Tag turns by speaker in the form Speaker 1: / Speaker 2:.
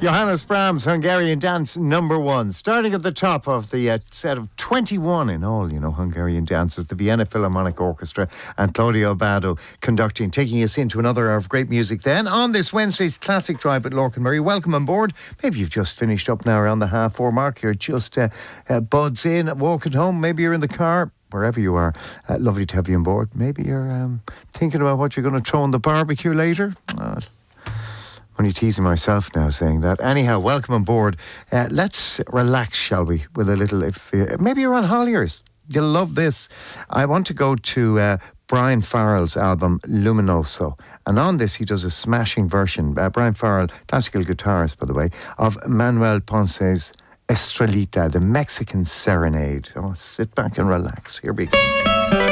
Speaker 1: Johannes Brahms, Hungarian Dance #1. Starting at the top of the set of 21 in all, Hungarian dances, the Vienna Philharmonic Orchestra and Claudio Abbado conducting, taking us into another hour of great music then. On this Wednesday's Classic Drive at Lorcan Murray, welcome on board. Maybe you've just finished up now around the 4:30 mark. You're just buds in, walking home. Maybe you're in the car. Wherever you are, lovely to have you on board. Maybe you're thinking about what you're going to throw on the barbecue later. Only teasing myself now saying that. Anyhow, welcome on board. Let's relax, shall we, with a little... maybe you're on Holliers. You'll love this. I want to go to Brian Farrell's album Luminoso. And on this, he does a smashing version. Brian Farrell, classical guitarist, by the way, of Manuel Ponce's Estrellita, the Mexican Serenade. Oh, sit back and relax. Here we go.